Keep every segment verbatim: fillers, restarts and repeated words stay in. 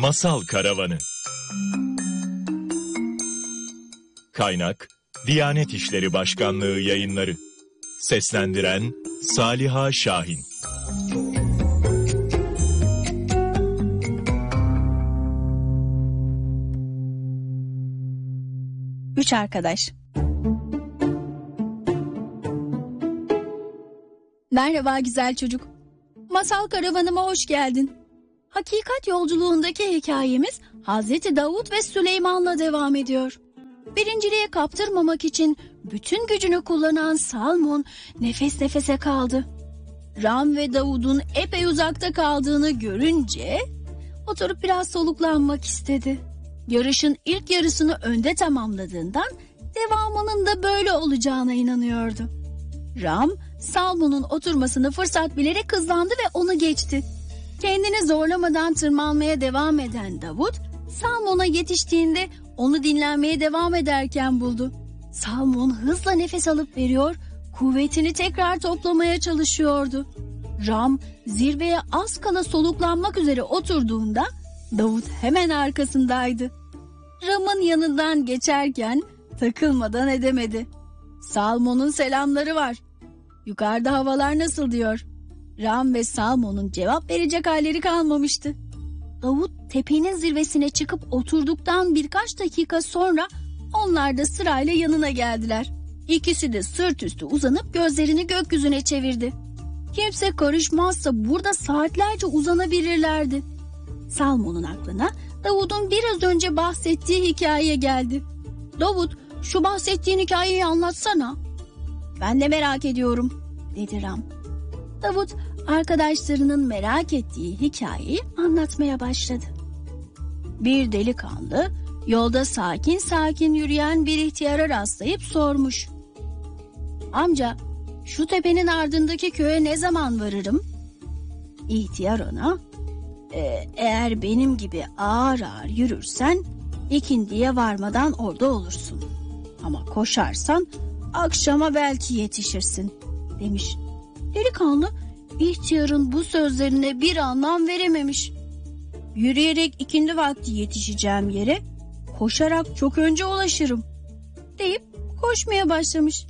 Masal Karavanı. Kaynak Diyanet İşleri Başkanlığı Yayınları. Seslendiren Saliha Şahin. Üç arkadaş. Merhaba güzel çocuk. Masal karavanıma hoş geldin. Hakikat yolculuğundaki hikayemiz Hazreti Davud ve Süleyman'la devam ediyor. Birinciliğe kaptırmamak için bütün gücünü kullanan Salmon nefes nefese kaldı. Ram ve Davud'un epey uzakta kaldığını görünce oturup biraz soluklanmak istedi. Yarışın ilk yarısını önde tamamladığından devamının da böyle olacağına inanıyordu. Ram, Salmon'un oturmasını fırsat bilerek hızlandı ve onu geçti. Kendini zorlamadan tırmanmaya devam eden Davud, Salmon'a yetiştiğinde onu dinlenmeye devam ederken buldu. Salmon hızla nefes alıp veriyor, kuvvetini tekrar toplamaya çalışıyordu. Ram zirveye az kala soluklanmak üzere oturduğunda Davud hemen arkasındaydı. Ram'ın yanından geçerken takılmadan edemedi. Salmon'un selamları var. Yukarıda havalar nasıl diyor. Ram ve Salmon'un cevap verecek halleri kalmamıştı. Davud tepenin zirvesine çıkıp oturduktan birkaç dakika sonra onlar da sırayla yanına geldiler. İkisi de sırt üstü uzanıp gözlerini gökyüzüne çevirdi. Kimse karışmazsa burada saatlerce uzanabilirlerdi. Salmon'un aklına Davud'un biraz önce bahsettiği hikaye geldi. Davud, şu bahsettiğin hikayeyi anlatsana. Ben de merak ediyorum, dedi Ram. Davud arkadaşlarının merak ettiği hikayeyi anlatmaya başladı. Bir delikanlı yolda sakin sakin yürüyen bir ihtiyara rastlayıp sormuş. Amca, şu tepenin ardındaki köye ne zaman varırım? İhtiyar ona, e, eğer benim gibi ağır ağır yürürsen ikindiye varmadan orada olursun. Ama koşarsan akşama belki yetişirsin, demiş. Delikanlı ihtiyarın bu sözlerine bir anlam verememiş. Yürüyerek ikindi vakti yetişeceğim yere koşarak çok önce ulaşırım, deyip koşmaya başlamış.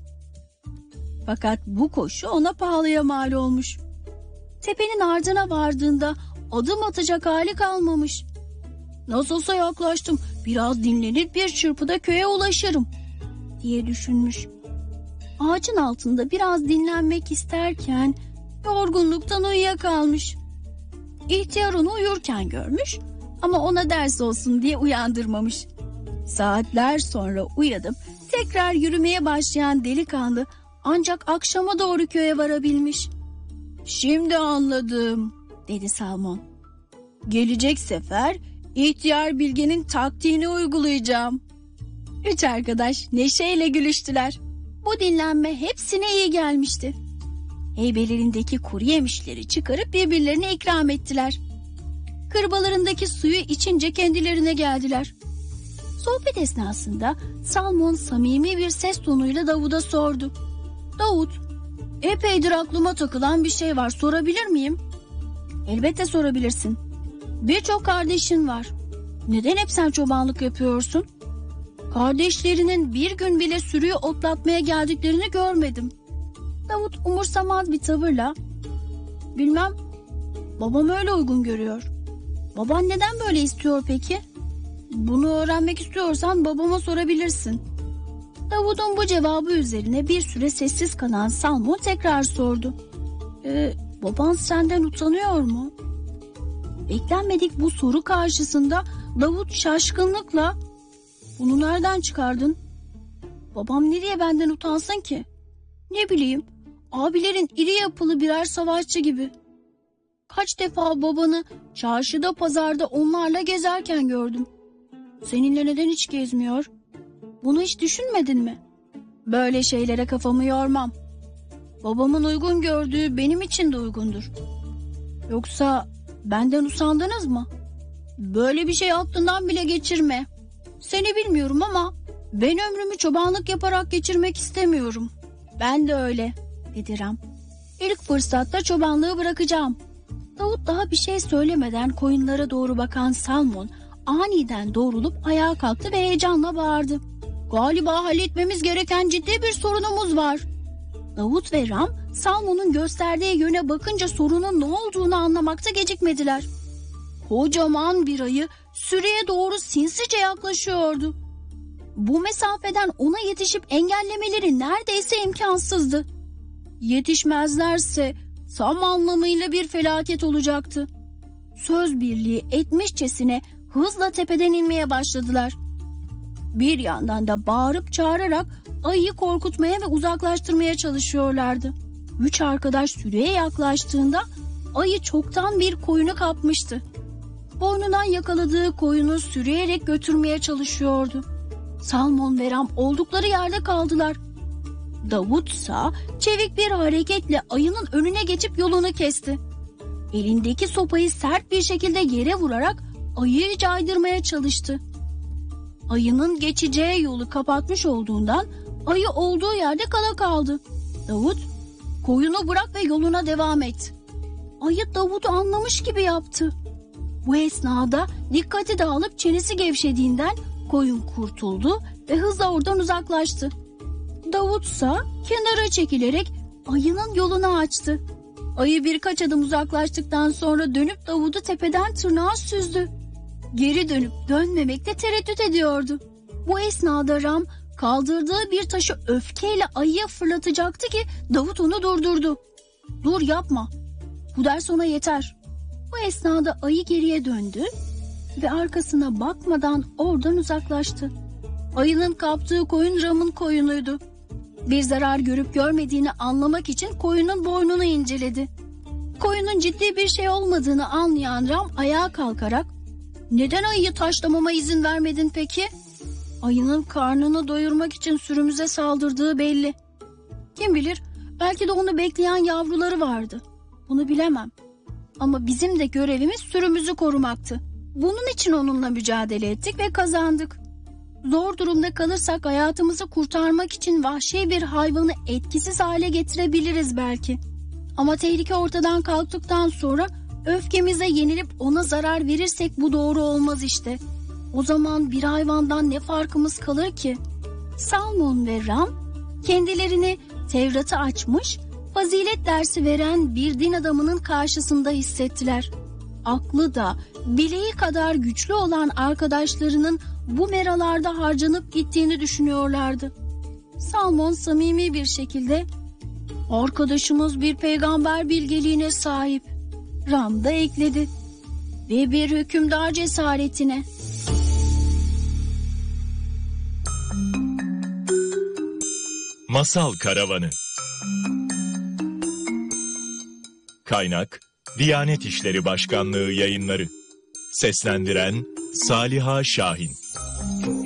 Fakat bu koşu ona pahalıya mal olmuş. Tepenin ardına vardığında adım atacak hali kalmamış. Nasılsa yaklaştım, biraz dinlenir bir çırpıda köye ulaşırım, diye düşünmüş. Ağacın altında biraz dinlenmek isterken yorgunluktan uyuyakalmış. İhtiyar onu uyurken görmüş ama ona ders olsun diye uyandırmamış. Saatler sonra uyanıp tekrar yürümeye başlayan delikanlı ancak akşama doğru köye varabilmiş. Şimdi anladım, dedi Salmon. Gelecek sefer ihtiyar bilgenin taktiğini uygulayacağım. Üç arkadaş neşeyle gülüştüler. Bu dinlenme hepsine iyi gelmişti. Heybelerindeki kuru yemişleri çıkarıp birbirlerine ikram ettiler. Kırbalarındaki suyu içince kendilerine geldiler. Sohbet esnasında Salmon samimi bir ses tonuyla Davud'a sordu. Davud, epeydir aklıma takılan bir şey var, sorabilir miyim? Elbette sorabilirsin. Birçok kardeşin var. Neden hep sen çobanlık yapıyorsun? Kardeşlerinin bir gün bile sürüyü otlatmaya geldiklerini görmedim. Davud umursamaz bir tavırla, bilmem, babam öyle uygun görüyor. Baban neden böyle istiyor peki? Bunu öğrenmek istiyorsan babama sorabilirsin. Davud'un bu cevabı üzerine bir süre sessiz kalan Salmon tekrar sordu. Ee, baban senden utanıyor mu? Beklenmedik bu soru karşısında Davud şaşkınlıkla, bunu nereden çıkardın? Babam ne diye benden utansın ki? Ne bileyim, abilerin iri yapılı birer savaşçı gibi. Kaç defa babanı çarşıda pazarda onlarla gezerken gördüm. Seninle neden hiç gezmiyor? Bunu hiç düşünmedin mi? Böyle şeylere kafamı yormam. Babamın uygun gördüğü benim için de uygundur. Yoksa benden usandınız mı? Böyle bir şey aklından bile geçirme. Seni bilmiyorum ama ben ömrümü çobanlık yaparak geçirmek istemiyorum. Ben de öyle, dedi Ram. İlk fırsatta çobanlığı bırakacağım. Davut daha bir şey söylemeden koyunlara doğru bakan Salmon aniden doğrulup ayağa kalktı ve heyecanla bağırdı. Galiba halletmemiz gereken ciddi bir sorunumuz var. Davut ve Ram Salmon'un gösterdiği yöne bakınca sorunun ne olduğunu anlamakta gecikmediler. Kocaman bir ayı sürüye doğru sinsice yaklaşıyordu. Bu mesafeden ona yetişip engellemeleri neredeyse imkansızdı. Yetişmezlerse tam anlamıyla bir felaket olacaktı. Söz birliği etmişçesine hızla tepeden inmeye başladılar. Bir yandan da bağırıp çağırarak ayıyı korkutmaya ve uzaklaştırmaya çalışıyorlardı. Üç arkadaş sürüye yaklaştığında ayı çoktan bir koyunu kapmıştı. Boynundan yakaladığı koyunu sürüyerek götürmeye çalışıyordu. Salmon ve Ram oldukları yerde kaldılar. Davutsa çevik bir hareketle ayının önüne geçip yolunu kesti. Elindeki sopayı sert bir şekilde yere vurarak ayıyı caydırmaya çalıştı. Ayının geçeceği yolu kapatmış olduğundan ayı olduğu yerde kala kaldı. Davut, koyunu bırak ve yoluna devam et. Ayı Davut'u anlamış gibi yaptı. Bu esnada dikkati dağılıp çenesi gevşediğinden koyun kurtuldu ve hızla oradan uzaklaştı. Davutsa kenara çekilerek ayının yolunu açtı. Ayı birkaç adım uzaklaştıktan sonra dönüp Davut'u tepeden tırnağa süzdü. Geri dönüp dönmemekte tereddüt ediyordu. Bu esnada Ram kaldırdığı bir taşı öfkeyle ayıya fırlatacaktı ki Davut onu durdurdu. Dur yapma. Bu ders ona yeter. Bu esnada ayı geriye döndü ve arkasına bakmadan oradan uzaklaştı. Ayının kaptığı koyun Ram'ın koyunuydu. Bir zarar görüp görmediğini anlamak için koyunun boynunu inceledi. Koyunun ciddi bir şey olmadığını anlayan Ram ayağa kalkarak "Neden ayıyı taşlamama izin vermedin peki?" Ayının karnını doyurmak için sürümüze saldırdığı belli. Kim bilir, belki de onu bekleyen yavruları vardı. Bunu bilemem. Ama bizim de görevimiz sürümüzü korumaktı. Bunun için onunla mücadele ettik ve kazandık. Zor durumda kalırsak hayatımızı kurtarmak için vahşi bir hayvanı etkisiz hale getirebiliriz belki. Ama tehlike ortadan kalktıktan sonra öfkemize yenilip ona zarar verirsek bu doğru olmaz işte. O zaman bir hayvandan ne farkımız kalır ki? Salmon ve Ram kendilerini Tevrat'ı açmış, fazilet dersi veren bir din adamının karşısında hissettiler. Aklı da bileği kadar güçlü olan arkadaşlarının bu meralarda harcanıp gittiğini düşünüyorlardı. Salmon samimi bir şekilde "Arkadaşımız bir peygamber bilgeliğine sahip." Ram da ekledi. "Ve bir hükümdar cesaretine." Masal Karavanı. Kaynak: Diyanet İşleri Başkanlığı Yayınları. Seslendiren Saliha Şahin.